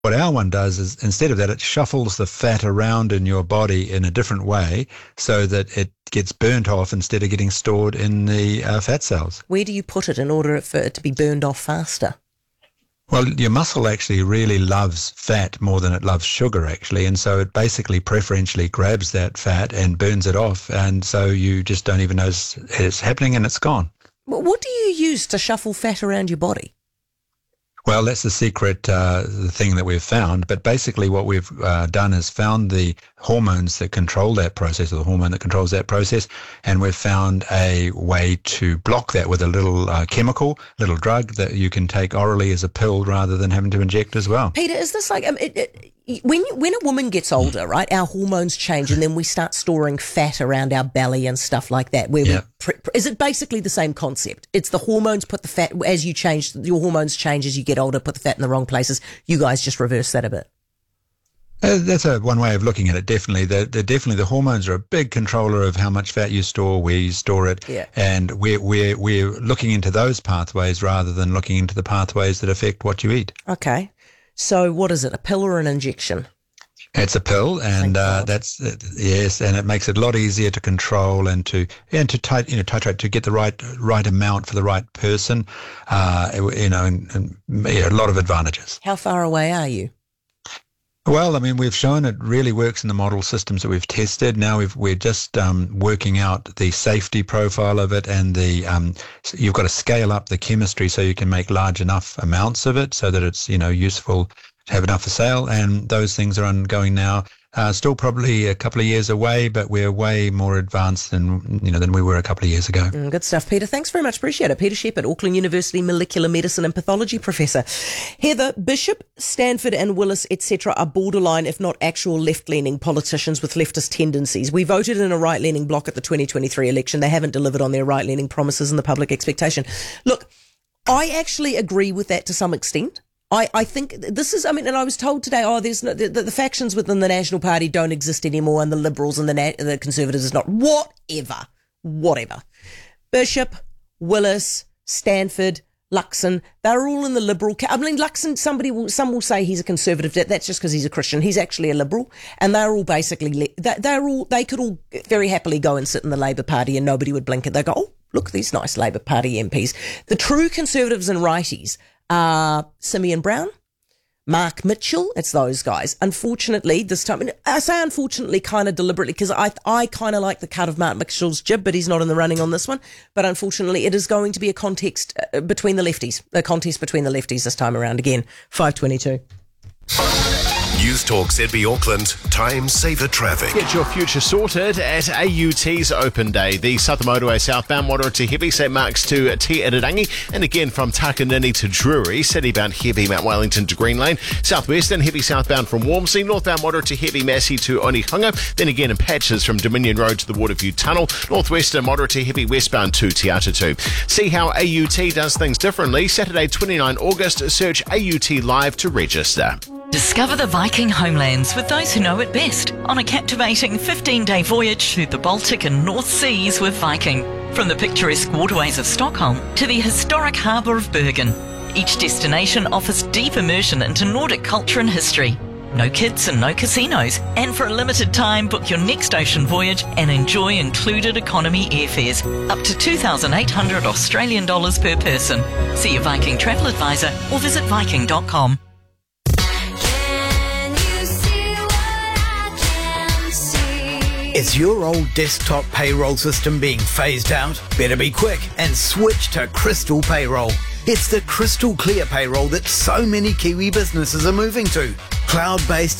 What our one does is, instead of that, it shuffles the fat around in your body in a different way so that it gets burnt off instead of getting stored in the fat cells. Where do you put it in order for it to be burned off faster? Well, your muscle actually really loves fat more than it loves sugar, actually, and so it basically preferentially grabs that fat and burns it off, and so you just don't even notice it's happening and it's gone. What do you use to shuffle fat around your body? Well, that's the secret thing that we've found. But basically what we've done is found the hormones that control that process, or the hormone that controls that process, and we've found a way to block that with a little chemical, little drug that you can take orally as a pill rather than having to inject as well. Peter, is this like... when a woman gets older, right, our hormones change and then we start storing fat around our belly and stuff like that. Is it basically the same concept? It's the hormones put the fat, as you change, your hormones change as you get older, put the fat in the wrong places. You guys just reverse that a bit. That's one way of looking at it, definitely. Definitely the hormones are a big controller of how much fat you store, where you store it, and we're looking into those pathways rather than looking into the pathways that affect what you eat. Okay. So what is it, a pill or an injection? It's a pill, and that's yes, and it makes it a lot easier to control and to titrate to get the right amount for the right person. And a lot of advantages. How far away are you? Well, I mean, we've shown it really works in the model systems that we've tested. Now we're just working out the safety profile of it, and so you've got to scale up the chemistry so you can make large enough amounts of it so that it's useful to have enough for sale. And those things are ongoing now. Still probably a couple of years away, but we're way more advanced than we were a couple of years ago. Good stuff, Peter. Thanks very much. Appreciate it. Peter Shepherd, Auckland University Molecular Medicine and Pathology Professor. Heather, Bishop, Stanford and Willis, etc. are borderline, if not actual left-leaning politicians with leftist tendencies. We voted in a right-leaning bloc at the 2023 election. They haven't delivered on their right-leaning promises and the public expectation. Look, I actually agree with that to some extent. I think this is, and I was told today, there's no, the factions within the National Party don't exist anymore, and the Liberals and the Conservatives is not. Whatever. Bishop, Willis, Stanford, Luxon, they're all in the Liberal. Luxon, some will say he's a Conservative. That's just because he's a Christian. He's actually a Liberal, and they're all basically, they could all very happily go and sit in the Labour Party, and nobody would blink at. They go, oh, look at these nice Labour Party MPs. The true Conservatives and righties are Simeon Brown, Mark Mitchell. It's those guys. Unfortunately, this time, and I say unfortunately kind of deliberately because I kind of like the cut of Mark Mitchell's jib, but he's not in the running on this one. But unfortunately, it is going to be a contest between the lefties this time around again. 5:22. News Talk ZB Auckland, time saver traffic. Get your future sorted at AUT's Open Day. The Southern Motorway southbound moderate to heavy, St Mark's to Te Irirangi, and again from Takanini to Drury, citybound heavy Mount Wellington to Green Lane, southwestern heavy southbound from Walmsley, northbound moderate to heavy Massey to Onehunga, then again in patches from Dominion Road to the Waterview Tunnel, northwestern moderate to heavy westbound to Te Atatu. See how AUT does things differently. Saturday 29 August, search AUT Live to register. Discover the Viking homelands with those who know it best on a captivating 15-day voyage through the Baltic and North Seas with Viking. From the picturesque waterways of Stockholm to the historic harbour of Bergen, each destination offers deep immersion into Nordic culture and history. No kids and no casinos, and for a limited time book your next ocean voyage and enjoy included economy airfares up to 2,800 Australian dollars per person. See your Viking travel advisor or visit viking.com. Is your old desktop payroll system being phased out? Better be quick and switch to Crystal Payroll. It's the crystal clear payroll that so many Kiwi businesses are moving to. Cloud-based